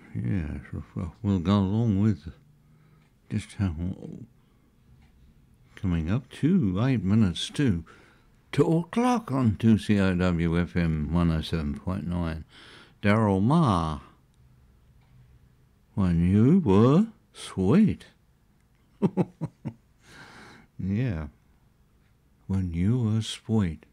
Yeah, so we'll go along with just how coming up to 8 minutes to 2 o'clock on 2COW FM 107.9. Daryl Ma, when you were sweet. Yeah, when you were sweet.